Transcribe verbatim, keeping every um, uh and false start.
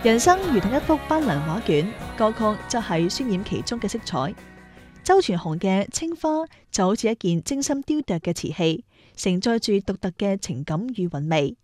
人生如同一幅斑斕畫卷，歌曲就係渲染其中嘅色彩。周傳雄嘅《青花》就好似一件精心雕琢嘅瓷器，承載住獨特嘅情感與韻味。